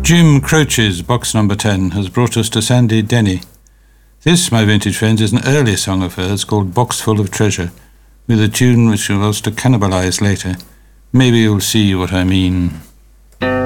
Jim Croce's box number 10 has brought us to Sandy Denny. This, my vintage friends, is an earlier song of hers called Box Full of Treasure, with a tune which she was to cannibalise later. Maybe you'll see what I mean.